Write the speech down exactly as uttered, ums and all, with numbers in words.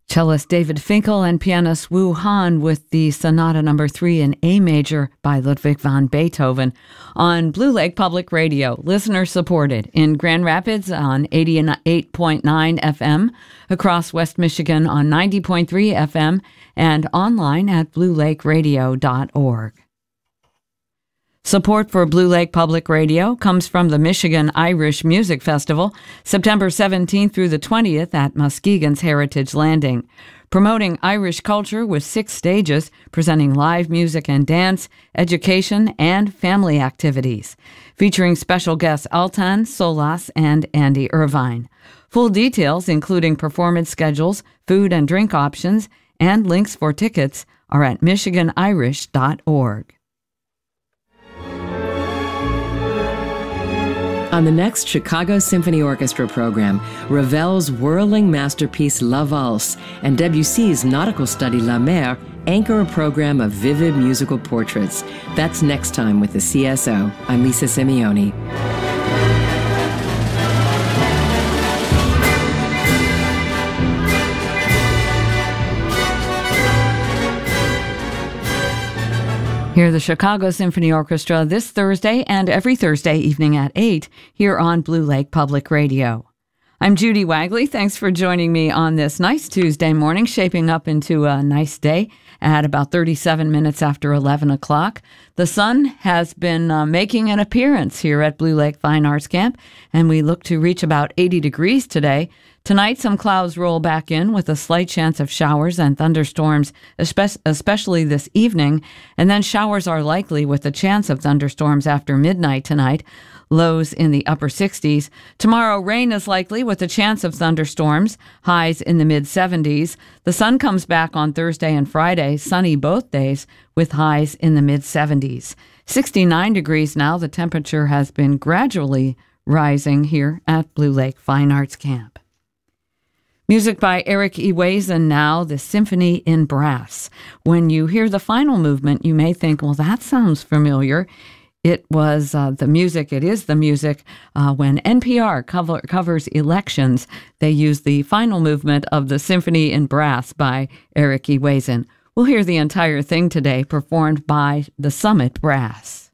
Cellist David Finkel and pianist Wu Han with the Sonata Number three in A Major by Ludwig van Beethoven on Blue Lake Public Radio, listener-supported in Grand Rapids on eighty-eight point nine F M, across West Michigan on ninety point three F M, and online at blue lake radio dot org. Support for Blue Lake Public Radio comes from the Michigan Irish Music Festival, September seventeenth through the twentieth at Muskegon's Heritage Landing. Promoting Irish culture with six stages, presenting live music and dance, education, and family activities. Featuring special guests Altan, Solas, and Andy Irvine. Full details, including performance schedules, food and drink options, and links for tickets, are at michigan irish dot org. On the next Chicago Symphony Orchestra program, Ravel's whirling masterpiece La Valse and Debussy's nautical study La Mer anchor a program of vivid musical portraits. That's next time with the C S O. I'm Lisa Simeoni. Hear the Chicago Symphony Orchestra this Thursday and every Thursday evening at eight here on Blue Lake Public Radio. I'm Judy Wagley. Thanks for joining me on this nice Tuesday morning, shaping up into a nice day at about thirty-seven minutes after eleven o'clock. The sun has been uh, making an appearance here at Blue Lake Fine Arts Camp, and we look to reach about eighty degrees today. Tonight, some clouds roll back in with a slight chance of showers and thunderstorms, especially this evening, and then showers are likely with a chance of thunderstorms after midnight tonight. Lows in the upper sixties. Tomorrow, rain is likely with a chance of thunderstorms, highs in the mid seventies. The sun comes back on Thursday and Friday, sunny both days, with highs in the mid seventies. sixty-nine degrees now. The temperature has been gradually rising here at Blue Lake Fine Arts Camp. Music by Eric Ewazen now, the Symphony in Brass. When you hear the final movement, you may think, well, that sounds familiar. It was uh, the music, it is the music, uh, when N P R cover, covers elections, they use the final movement of the Symphony in Brass by Eric Ewazen. We'll hear the entire thing today, performed by the Summit Brass.